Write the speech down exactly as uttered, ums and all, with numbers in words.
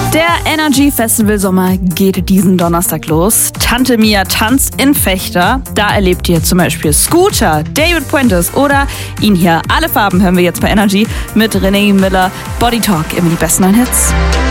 Der Energy Festival Sommer geht diesen Donnerstag los. Tante Mia tanzt in Fechter. Da erlebt ihr zum Beispiel Scooter, David Puentes oder ihn hier. Alle Farben hören wir jetzt bei Energy mit René Miller. Body Talk, immer die besten neuen Hits.